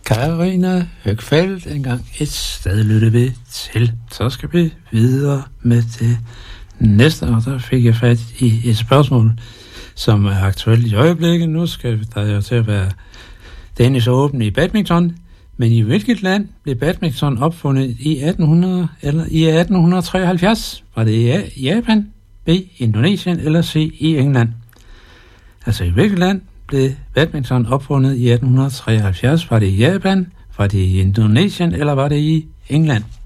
Karina Høgfeldt engang et sted lytte vi til. Så skal vi videre med det næste, og der fik jeg fat i et spørgsmål, som er aktuelt i øjeblikket. Nu skal der jo til at være Danish Open i badminton, men i hvilket land blev badminton opfundet i 1800 eller i 1873? Var det A, Japan, B, Indonesien eller C, i England? Altså i hvilket land blev badminton opfundet i 1873? Var det i Japan, var det i Indonesien eller var det i England?